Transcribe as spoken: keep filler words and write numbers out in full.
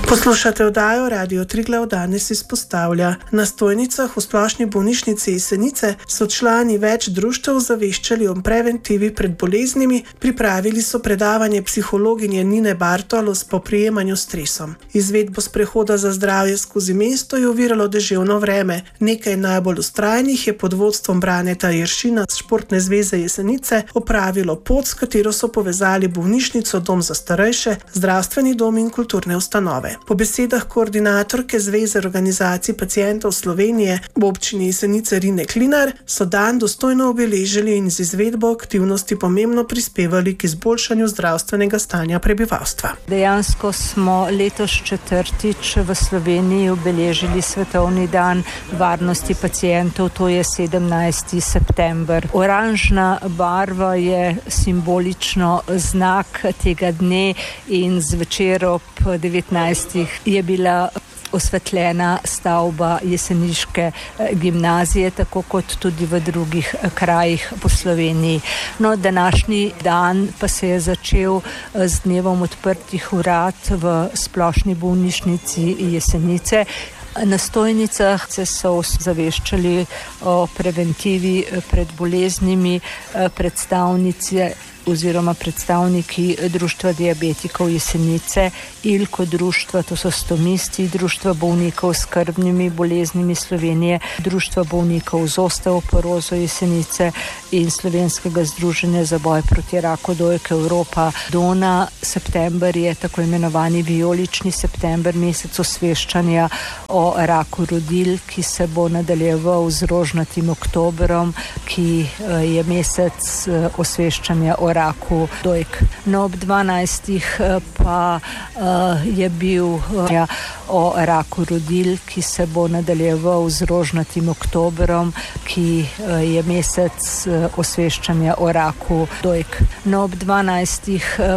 Poslušate oddajo Radio Triglav danes izpostavlja. Na stojnicah v Splošni bolnišnici Jesenice so člani več društev zaveščali o preventivi pred boleznimi, pripravili so predavanje psihologinje Nine Bartol o spoprijemanju s stresom. Izvedbo sprehoda za zdravje skozi mesto je oviralo deževno vreme. Nekaj najbolj vztrajnih je pod vodstvom Braneta Jeršina z Športne zveze Jesenice opravilo pot, s katero so povezali bolnišnico, dom za starejše, zdravstveni dom in kulturne ustanove. Po besedah koordinatorke Zveze organizacij pacientov Slovenije v občini Jesenice Rine Klinar so dan dostojno obeležili in z izvedbo aktivnosti pomembno prispevali k izboljšanju zdravstvenega stanja prebivalstva. Dejansko smo letos četrtič v Sloveniji obeležili Svetovni dan varnosti pacientov, to je sedemnajsti september. Oranžna barva je simbolično znak tega dne in zvečer ob devetnajstih je bila osvetljena stavba jeseniške gimnazije, tako kot tudi v drugih krajih po Sloveniji. No, današnji dan pa se je začel z dnevom odprtih vrat v Splošni bolnišnici Jesenice. Na stojnicah se so zaveščali o preventivi pred boleznimi predstavnice oziroma predstavniki Društva diabetikov Jesenice, Ilko društva, to so stomisti, Društva bolnikov s krvnimi boleznimi Slovenije, Društva bolnikov z osteoporozo Jesenice in Slovenskega združenja za boj proti raku dojke Evropa Dona. September je tako imenovani vijolični september, mesec osveščanja o raku rodil, ki se bo nadaljeval z rožnatim oktobrom, ki je mesec osveščanja o raku dojk. No, ob dvanajstih pa uh, je bil uh, o raku rodil, ki se bo nadaljeval z rožnatim oktobrom, ki uh, je mesec uh, osveščanja o raku dojk. No, ob dvanajstih uh,